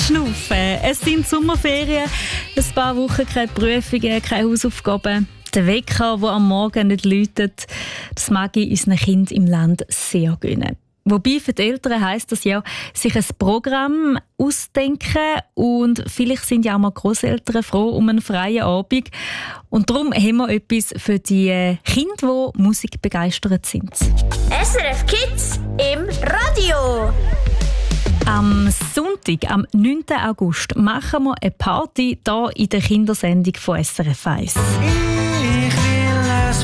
Schnaufen. Es sind Sommerferien, ein paar Wochen keine Prüfungen, keine Hausaufgaben. Der Wecker, der am Morgen nicht läutet, das mag ich unseren Kindern im Land sehr gönnen. Wobei für die Eltern heisst das ja, sich ein Programm ausdenken, und vielleicht sind ja auch mal Grosseltern froh um einen freien Abend. Und darum haben wir etwas für die Kinder, die Musik begeistert sind. SRF Kids im Radio. Am Sonntag, am 9. August, machen wir eine Party hier in der Kindersendung von SRF 1. Ich will es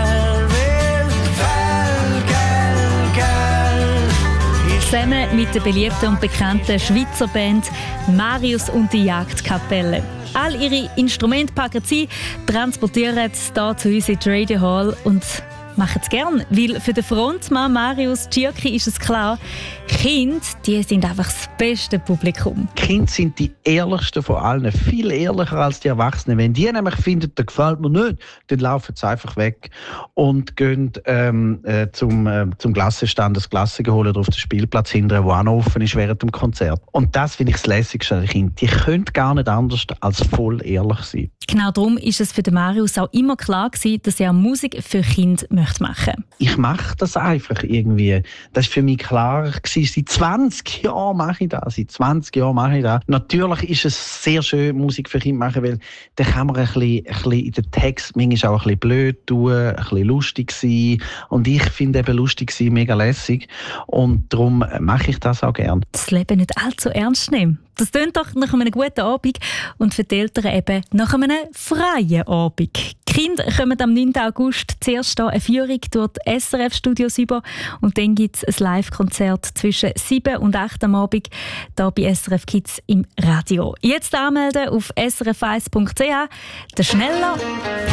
Zusammen mit der beliebten und bekannten Schweizer Band Marius und die Jagdkapelle. All ihre Instrumente packen sie, transportieren es hier zu uns in die Radio Hall und machen es gern, weil für den Frontmann Marius Tschirki ist es klar, Kinder, die sind einfach das beste Publikum. Die Kinder sind die ehrlichsten von allen, viel ehrlicher als die Erwachsenen. Wenn die nämlich finden, das gefällt mir nicht, dann laufen sie einfach weg und gehen zum Klassenstand das Klasse holen oder auf den Spielplatz hinterher, der auch noch offen ist während dem Konzert. Und das finde ich das Lässigste an den Kindern. Die können gar nicht anders als voll ehrlich sein. Genau darum ist es für den Marius auch immer klar gewesen, dass er Musik für Kinder machen möchte. Ich mache das einfach irgendwie. Das war für mich klar gewesen. Seit 20 Jahren mache ich das. Natürlich ist es sehr schön, Musik für Kinder zu machen, weil dann kann man ein bisschen in den Text manchmal auch ein bisschen blöd tun, ein bisschen lustig sein. Und ich finde eben lustig sein mega lässig. Und darum mache ich das auch gerne. Das Leben nicht allzu ernst nehmen. Das tönt doch nach einem guten Abend und für die Eltern eben nach einem freien Abend. Die Kinder kommen am 9. August zuerst eine Führung durch die SRF-Studios über und dann gibt es ein Live-Konzert zwischen 7 und 8 am Abend hier bei SRF Kids im Radio. Jetzt anmelden auf srf1.ch. Der Schneller